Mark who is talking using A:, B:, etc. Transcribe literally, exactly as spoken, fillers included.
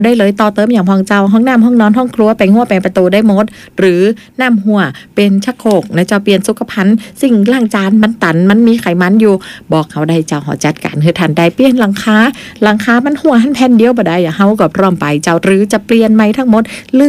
A: ได้เลยต่อเติมอย่างพองเจ้าห้องน้ำห้องนอนห้องครัวแปลงหัวแปลงประตูได้หมดหรือน้ำหัวเป็นชักโครกนะเจ้าเปลี่ยนสุขภัณฑ์สิ่งล้างจานมันตันมันมีไขมันอยู่บอกเขาได้เจ้าหอจัดการคือทันได้เปลี่ยนหลังคาหลังคามันหัวหันแผ่นเดียวบ่ได้อย่าเฮากับพร้อมไปเจ้าหรือจะเปลี่ยนใหม่ทั้งหมด